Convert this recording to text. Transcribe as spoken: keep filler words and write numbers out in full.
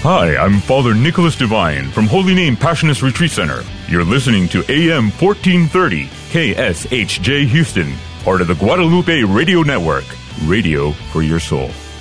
Hi, I'm Father Nicholas Devine from Holy Name Passionist Retreat Center. You're listening to A M fourteen thirty K S H J Houston, part of the Guadalupe Radio Network. Radio for your soul.